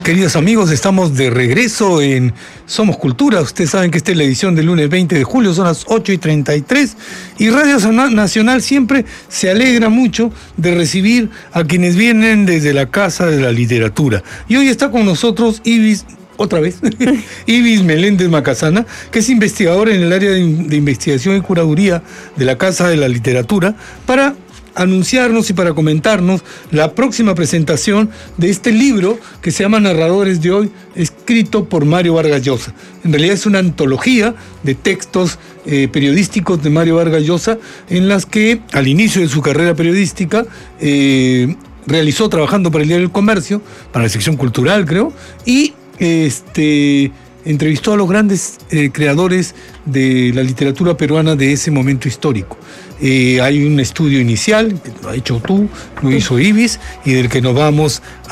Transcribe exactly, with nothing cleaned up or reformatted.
Queridos amigos, estamos de regreso en Somos Cultura. Ustedes saben que esta es la edición del lunes veinte de julio, son las ocho y treinta y tres. Y Radio Nacional siempre se alegra mucho de recibir a quienes vienen desde la Casa de la Literatura. Y hoy está con nosotros Ibis, otra vez, Ibis Meléndez Macasana, que es investigadora en el área de, de investigación y curaduría de la Casa de la Literatura, para anunciarnos y para comentarnos la próxima presentación de este libro que se llama Narradores de Hoy, escrito por Mario Vargas Llosa. En realidad es una antología de textos eh, periodísticos de Mario Vargas Llosa, en las que al inicio de su carrera periodística eh, realizó trabajando para el Diario del Comercio, para la sección cultural creo, y este entrevistó a los grandes eh, creadores de la literatura peruana de ese momento histórico. Eh, hay un estudio inicial, que lo ha hecho tú, lo hizo Ibis, y del que nos vamos a